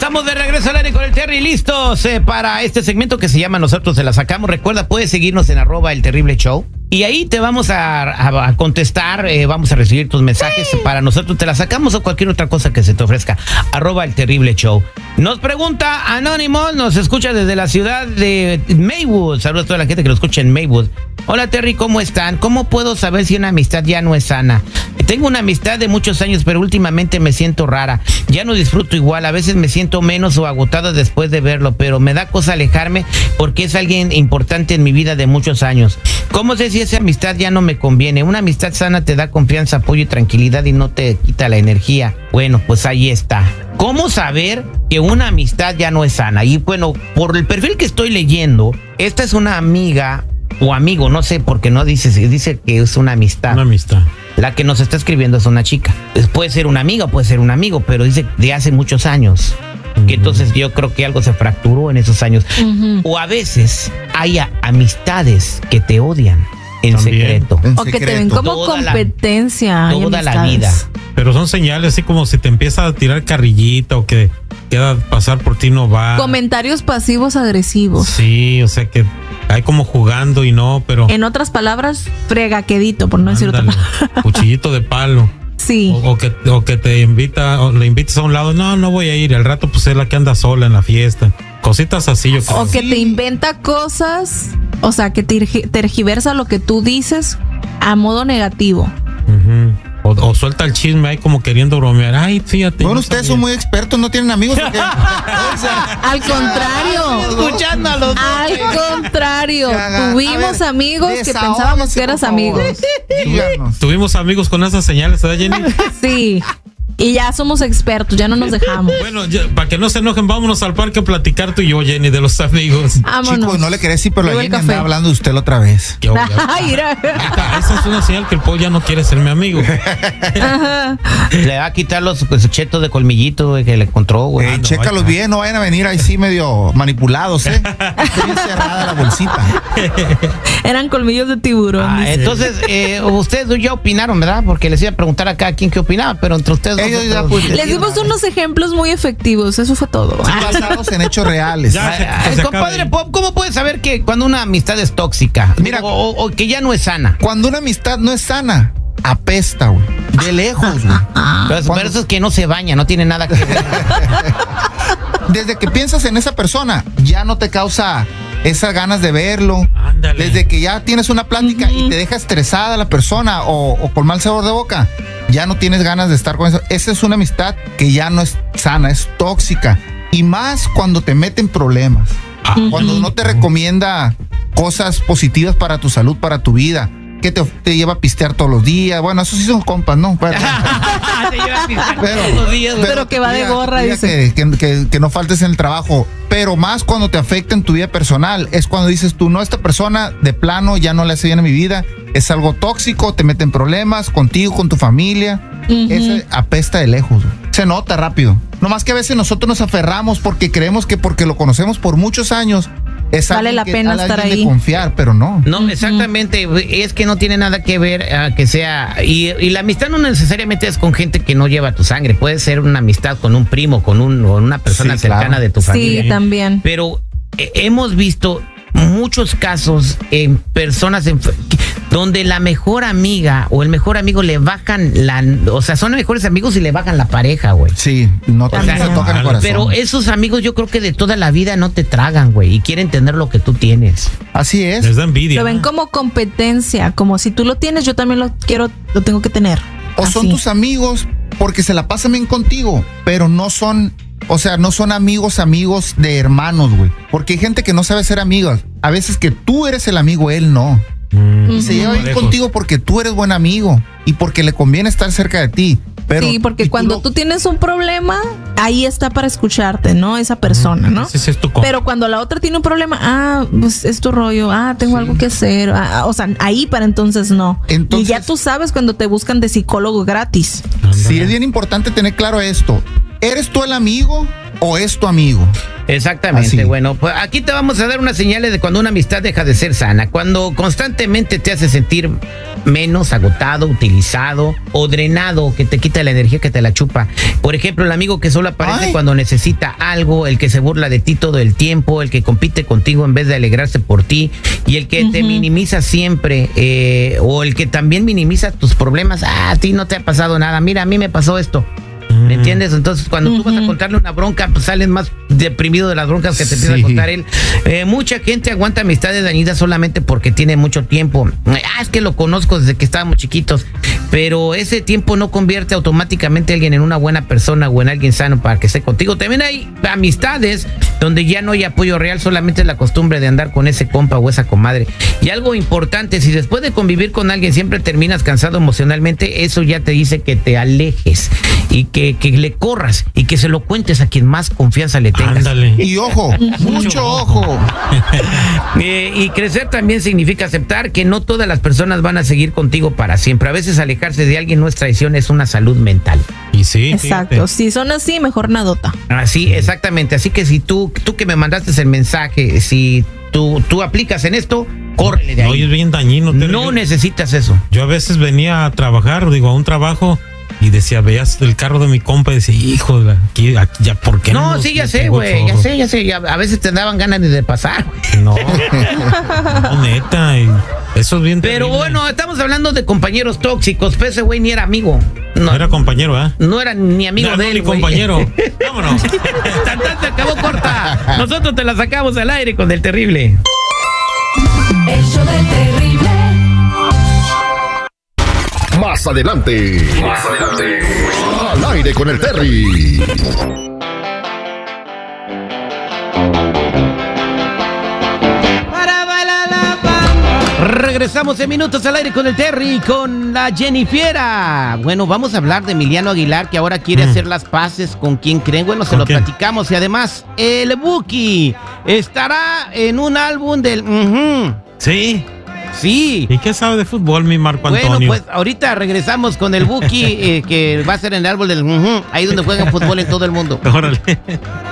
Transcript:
Estamos de regreso al aire con el Terry, listos para este segmento que se llama Nosotros se la sacamos. Recuerda, puedes seguirnos en @elterribleshow y ahí te vamos a contestar, vamos a recibir tus mensajes. Para nosotros te la sacamos o cualquier otra cosa que se te ofrezca. @elterribleshow. Nos pregunta Anónimo, nos escucha desde la ciudad de Maywood. Saludos a toda la gente que lo escucha en Maywood. Hola Terry, ¿cómo están? ¿Cómo puedo saber si una amistad ya no es sana? Tengo una amistad de muchos años, pero últimamente me siento rara. Ya no disfruto igual, a veces me siento menos o agotada después de verlo, pero me da cosa alejarme porque es alguien importante en mi vida de muchos años. ¿Cómo sé si esa amistad ya no me conviene? Una amistad sana te da confianza, apoyo y tranquilidad y no te quita la energía. Bueno, pues ahí está. ¿Cómo saber que una amistad ya no es sana? Y bueno, por el perfil que estoy leyendo, esta es una amiga o amigo, no sé, porque no dice que es una amistad. Una amistad. La que nos está escribiendo es una chica. Puede ser una amiga, puede ser un amigo, pero dice de hace muchos años. Que entonces yo creo que algo se fracturó en esos años. O a veces hay amistades que te odian en secreto. O que te ven como competencia. Toda la vida. Pero son señales así como si te empieza a tirar carrillita o que queda pasar por ti no va. Comentarios pasivos agresivos. Sí, o sea que hay como jugando y no, pero... En otras palabras, fregaquedito, por no decir otra palabra. Cuchillito de palo. Sí. O que te invita, o le invites a un lado, no voy a ir. Al rato pues es la que anda sola en la fiesta. Cositas así, yo creo. O que te inventa cosas, o sea, que tergiversa lo que tú dices a modo negativo. O suelta el chisme ahí como queriendo bromear. Ay, fíjate. Bueno, ustedes son muy expertos, ¿no tienen amigos? O sea, al contrario. Escuchándolos. Al contrario. Tuvimos amigos que pensábamos que eras amigos. Tuvimos amigos con esas señales, ¿verdad, Jenny? Sí. Y ya somos expertos, ya no nos dejamos. Bueno, para que no se enojen, vámonos al parque a platicar tú y yo, Jenny, de los amigos. Vámonos. Chico, no le querés decir, pero la Jenny andaba hablando de usted la otra vez. Esa es una señal que el pollo ya no quiere ser mi amigo. Le va a quitar los chetos de colmillito que le encontró, güey. Chécalos bien, no vayan a venir ahí sí medio manipulados, Está bien cerrada la bolsita. Eran colmillos de tiburón. Entonces, ustedes ya opinaron, ¿verdad? Porque les iba a preguntar a cada quien qué opinaba, pero entre ustedes les dimos unos ejemplos muy efectivos, eso fue todo. Basados en hechos reales. Compadre Pop, ¿cómo puedes saber que cuando una amistad es tóxica? Mira, o que ya no es sana. Cuando una amistad no es sana, apesta, güey. De lejos, güey. Pero eso es que no se baña, no tiene nada que ver. Desde que piensas en esa persona, ya no te causa esas ganas de verlo. Ándale. Desde que ya tienes una plática y te deja estresada la persona o con mal sabor de boca, ya no tienes ganas de estar con eso. Esa es una amistad que ya no es sana, es tóxica. Y más cuando te meten problemas. Cuando no te recomienda cosas positivas para tu salud, para tu vida. Que te lleva a pistear todos los días. Bueno, eso sí son compas, ¿no? Te lleva a pistear todos los días. Pero que va de gorra, dice. Que no faltes en el trabajo. Pero más cuando te afecta en tu vida personal. Es cuando dices tú, no, esta persona de plano ya no le hace bien a mi vida. Es algo tóxico, te meten problemas contigo, con tu familia. Ese apesta de lejos. Se nota rápido. Nomás que a veces nosotros nos aferramos porque creemos que porque lo conocemos por muchos años, vale la pena estar ahí. De confiar, pero no. No, exactamente. Es que no tiene nada que ver que sea. Y la amistad no necesariamente es con gente que no lleva tu sangre. Puede ser una amistad con un primo, con una persona cercana de tu familia. Sí, también. Pero hemos visto muchos casos en personas donde la mejor amiga o el mejor amigo le bajan o sea, son mejores amigos y le bajan la pareja, güey. Sí, no te tocan el corazón. Pero esos amigos yo creo que de toda la vida no te tragan, güey, y quieren tener lo que tú tienes. Así es. Les da envidia. Lo ven como competencia, como si tú lo tienes, yo también lo tengo que tener. O así. Son tus amigos porque se la pasan bien contigo, pero no son... O sea, no son amigos de hermanos, güey. Porque hay gente que no sabe ser amigos. A veces que tú eres el amigo, él no. Y se lleva bien contigo porque tú eres buen amigo y porque le conviene estar cerca de ti. Pero, sí, porque cuando tú tienes un problema, ahí está para escucharte, ¿no? Esa persona, ¿no? Ese es tu Pero cuando la otra tiene un problema, pues es tu rollo, tengo algo que hacer. O sea, ahí para entonces no. Y ya tú sabes cuando te buscan de psicólogo gratis. Sí, es bien importante tener claro esto. ¿Eres tú el amigo o es tu amigo? Exactamente, Así. bueno, pues aquí te vamos a dar unas señales de cuando una amistad deja de ser sana, cuando constantemente te hace sentir menos agotado, utilizado o drenado, que te quita la energía, que te la chupa. Por ejemplo, el amigo que solo aparece cuando necesita algo, el que se burla de ti todo el tiempo, el que compite contigo en vez de alegrarse por ti y el que te minimiza siempre, o el que también minimiza tus problemas. A ti no te ha pasado nada, mira, a mí me pasó esto. ¿Me entiendes? Entonces, cuando tú vas a contarle una bronca, pues sales más deprimido de las broncas que te empieza a contar él. Mucha gente aguanta amistades dañinas solamente porque tiene mucho tiempo. Es que lo conozco desde que estábamos chiquitos. Pero ese tiempo no convierte automáticamente a alguien en una buena persona o en alguien sano para que esté contigo. También hay amistades donde ya no hay apoyo real, solamente es la costumbre de andar con ese compa o esa comadre. Y algo importante, si después de convivir con alguien siempre terminas cansado emocionalmente, eso ya te dice que te alejes y que le corras y que se lo cuentes a quien más confianza le tengas. Ándale. Y ojo, mucho ojo. Y crecer también significa aceptar que no todas las personas van a seguir contigo para siempre. A veces alejarse de alguien no es traición, es una salud mental. Y sí, exacto. fíjate. Si son así, mejor nadota. Así, exactamente. Así que si tú que me mandaste el mensaje, si tú aplicas en esto, córrele de ahí. No, es bien dañino. No necesitas eso. Yo a veces venía a trabajar, a un trabajo, y decía, veías el carro de mi compa y decía, hijo, aquí ya, ¿por qué no? No, sí, ya sé, güey, ya sé. A veces te daban ganas de pasar, güey. No, neta, eso es bien Pero terrible. bueno, estamos hablando de compañeros tóxicos, pero ese güey ni era amigo. No era compañero, ¿eh? No era ni amigo de él, ni güey. compañero. Vámonos. Tan, se acabó corta. Nosotros te la sacamos al aire con el terrible. El show del terrible. Más adelante. Al aire con el Terry. Regresamos en minutos al aire con el Terry, con la Jennifiera. Bueno, vamos a hablar de Emiliano Aguilar, que ahora quiere hacer las paces con quien creen. Bueno, se lo platicamos. Y además, el Buki estará en un álbum del... Sí. Sí. ¿Y qué sabe de fútbol, mi Marco Antonio? Bueno, pues ahorita regresamos con el Buki, que va a ser en el árbol del... ahí donde juegan fútbol en todo el mundo. Órale.